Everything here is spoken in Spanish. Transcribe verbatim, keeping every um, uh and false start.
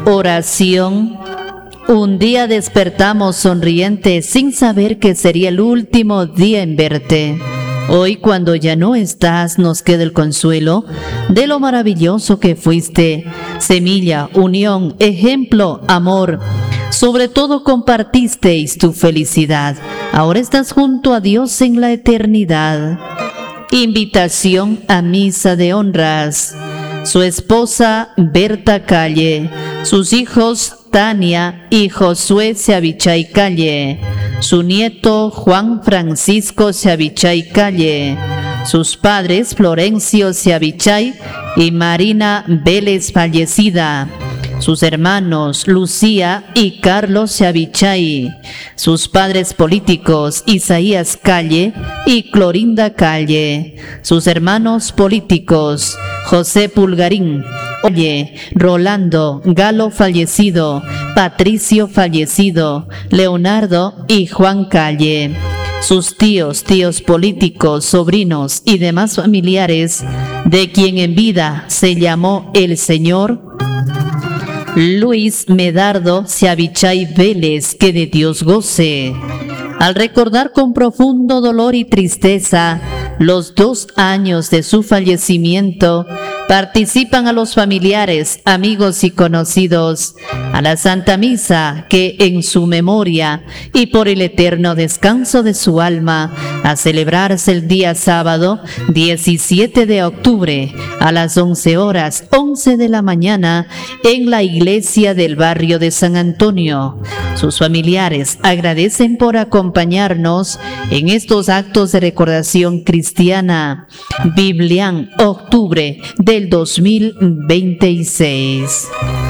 Oración. Un día despertamos sonrientes sin saber que sería el último día en verte. Hoy, cuando ya no estás, nos queda el consuelo de lo maravilloso que fuiste. Semilla, unión, ejemplo, amor. Sobre todo compartisteis tu felicidad. Ahora estás junto a Dios en la eternidad. Invitación a misa de honras. Su esposa Berta Calle, sus hijos Tania y Josué Seavichay Calle, su nieto Juan Francisco Seavichay Calle, sus padres Florencio Seavichay y Marina Vélez fallecida, sus hermanos Lucía y Carlos Seavichay, sus padres políticos Isaías Calle y Clorinda Calle, sus hermanos políticos José Pulgarín, Oye, Rolando, Galo fallecido, Patricio fallecido, Leonardo y Juan Calle, sus tíos, tíos políticos, sobrinos y demás familiares, de quien en vida se llamó el señor Luis Medardo Seavichay Vélez, que de Dios goce. Al recordar con profundo dolor y tristeza los dos años de su fallecimiento, participan a los familiares, amigos y conocidos a la Santa Misa que en su memoria y por el eterno descanso de su alma, a celebrarse el día sábado diecisiete de octubre a las once horas once de la mañana en la iglesia del barrio de San Antonio. Sus familiares agradecen por acompañarnos en estos actos de recordación cristiana. Biblián, octubre del dos mil veintiséis.